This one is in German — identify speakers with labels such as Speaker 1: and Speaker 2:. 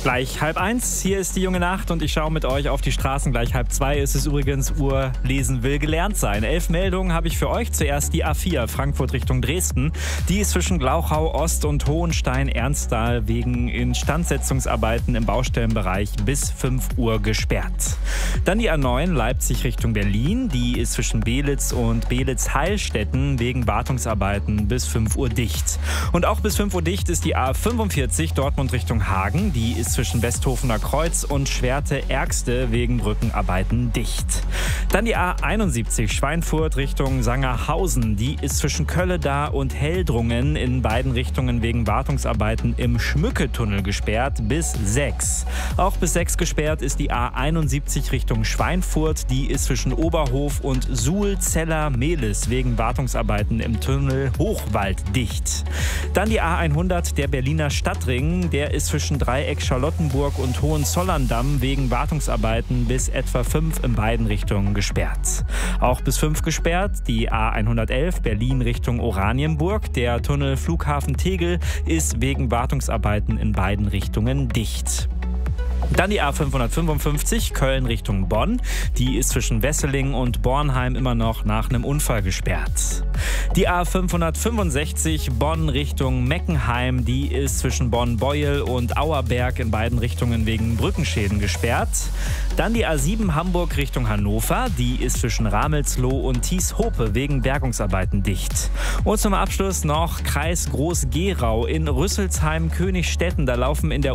Speaker 1: Gleich 12:30, hier ist die junge Nacht und ich schaue mit euch auf die Straßen. Gleich 1:30 ist es übrigens Uhr lesen will gelernt sein. 11 Meldungen habe ich für euch. Zuerst die A4 Frankfurt Richtung Dresden. Die ist zwischen Glauchau Ost und Hohenstein-Ernstthal wegen Instandsetzungsarbeiten im Baustellenbereich bis 5 Uhr gesperrt. Dann die A9 Leipzig Richtung Berlin. Die ist zwischen Belitz und Belitz-Heilstätten wegen Wartungsarbeiten bis 5 Uhr dicht. Und auch bis 5 Uhr dicht ist die A45 Dortmund Richtung Hagen. Die ist zwischen Westhofener Kreuz und Schwerte-Ergste wegen Brückenarbeiten dicht. Dann die A71 Schweinfurt Richtung Sangerhausen. Die ist zwischen Kölleda und Heldrungen in beiden Richtungen wegen Wartungsarbeiten im Schmücketunnel gesperrt bis 6. Auch bis 6 gesperrt ist die A71 Richtung Schweinfurt. Die ist zwischen Oberhof und Suhl-Zeller-Mehlis wegen Wartungsarbeiten im Tunnel Hochwald dicht. Dann die A100 der Berliner Stadtring. Der ist zwischen Dreieck Charlottenburg und Hohenzollern-Damm wegen Wartungsarbeiten bis etwa 5 in beiden Richtungen gesperrt. Auch bis 5 gesperrt die A111 Berlin Richtung Oranienburg. Der Tunnel Flughafen Tegel ist wegen Wartungsarbeiten in beiden Richtungen dicht. Dann die A555 Köln Richtung Bonn. Die ist zwischen Wesseling und Bornheim immer noch nach einem Unfall gesperrt. Die A565 Bonn Richtung Meckenheim. Die ist zwischen Bonn-Beuel und Auerberg in beiden Richtungen wegen Brückenschäden gesperrt. Dann die A7 Hamburg Richtung Hannover. Die ist zwischen Ramelsloh und Thieshope wegen Bergungsarbeiten dicht. Und zum Abschluss noch Kreis Groß-Gerau in Rüsselsheim-Königstetten. Da laufen in der